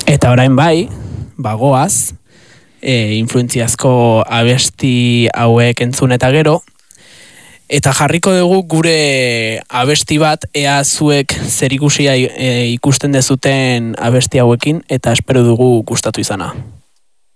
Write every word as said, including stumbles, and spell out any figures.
Eta orain bai, bagoaz, e, influentziazko abesti hauek entzun eta gero, eta jarriko dugu gure abesti bat, ea zuek zerikusia e, ikusten dezuten abesti hauekin, eta espero dugu gustatu izana.